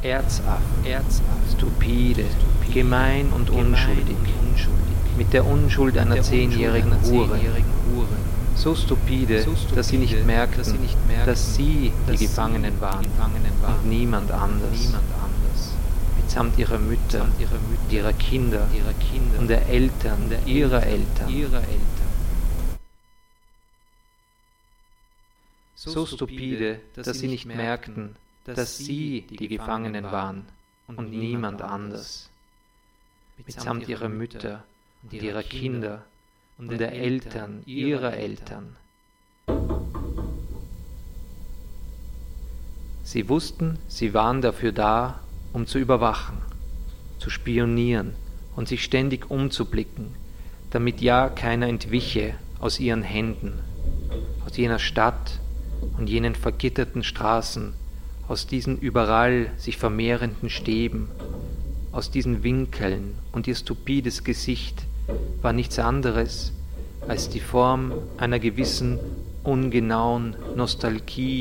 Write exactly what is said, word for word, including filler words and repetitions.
Erzaffen, Erzaffen, stupide, gemein und unschuldig, mit der Unschuld einer zehnjährigen Hure. So stupide, dass sie nicht merkten, dass sie die Gefangenen waren und niemand anders, mitsamt ihrer Mütter, ihrer Kinder und der Eltern ihrer Eltern. So stupide, dass sie nicht merkten, dass sie die Gefangenen waren und niemand anders, mitsamt ihrer Mütter und ihrer Kinder und der Eltern ihrer Eltern. Sie wussten, sie waren dafür da, um zu überwachen, zu spionieren und sich ständig umzublicken, damit ja keiner entwiche aus ihren Händen, aus jener Stadt und jenen vergitterten Straßen, aus diesen überall sich vermehrenden Stäben, aus diesen Winkeln, und ihr stupides Gesicht war nichts anderes als die Form einer gewissen ungenauen Nostalgie